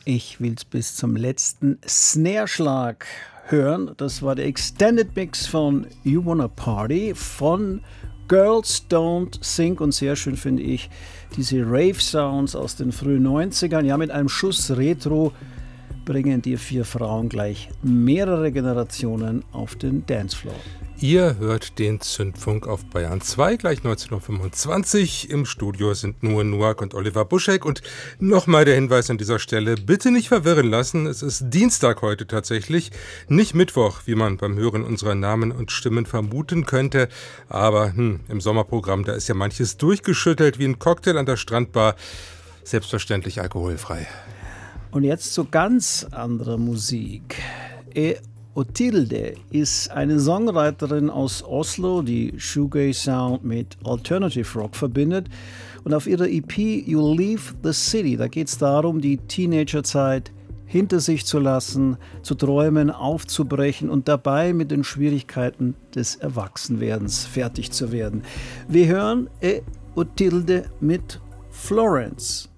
Ich will's bis zum letzten Snare-Schlag hören. Das war der Extended Mix von You Wanna Party von Girls Don't Think. Und sehr schön finde ich diese Rave-Sounds aus den frühen 90ern. Ja, mit einem Schuss Retro bringen die 4 Frauen gleich mehrere Generationen auf den Dancefloor. Ihr hört den Zündfunk auf Bayern 2, gleich 19.25 Uhr. Im Studio sind nur Noack und Oliver Buschek. Und nochmal der Hinweis an dieser Stelle, bitte nicht verwirren lassen. Es ist Dienstag heute tatsächlich, nicht Mittwoch, wie man beim Hören unserer Namen und Stimmen vermuten könnte. Aber im Sommerprogramm, da ist ja manches durchgeschüttelt wie ein Cocktail an der Strandbar. Selbstverständlich alkoholfrei. Und jetzt zu ganz anderer Musik. Otilde ist eine Songwriterin aus Oslo, die Shoegaze Sound mit Alternative Rock verbindet. Und auf ihrer EP You Leave the City, da geht es darum, die Teenagerzeit hinter sich zu lassen, zu träumen, aufzubrechen und dabei mit den Schwierigkeiten des Erwachsenwerdens fertig zu werden. Wir hören Otilde mit Florence.